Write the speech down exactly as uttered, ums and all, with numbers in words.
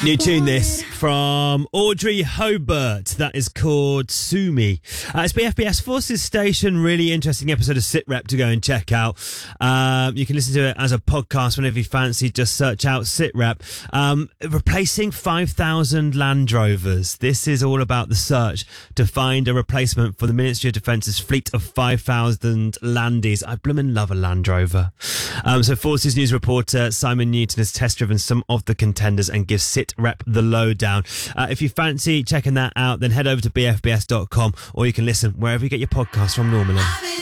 New tune this from Audrey Hobart. That is called Sue Me. Uh, it's B F B S Forces Station. Really interesting episode of SitRep to go and check out. Um, you can listen to it as a podcast whenever you fancy. Just search out SitRep. Um, replacing five thousand Land Rovers. This is all about the search to find a replacement for the Ministry of Defence's fleet of five thousand Landies. I bloomin' love a Land Rover. Um, so Forces News reporter Simon Newton has test-driven some of the contenders and gives SitRep the lowdown. Uh, if you fancy checking that out, then head over to b f b s dot com, or you can listen wherever you get your podcasts from normally.